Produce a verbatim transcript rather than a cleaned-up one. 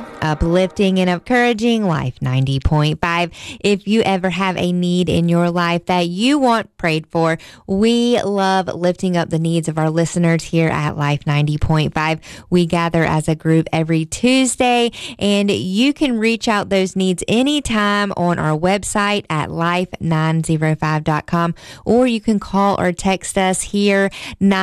Uplifting and encouraging Life ninety point five. If you ever have a need in your life that you want prayed for, we love lifting up the needs of our listeners here at Life ninety point five. We gather as a group every Tuesday, and you can reach out those needs anytime on our website at life nine oh five dot com, or you can call or text us here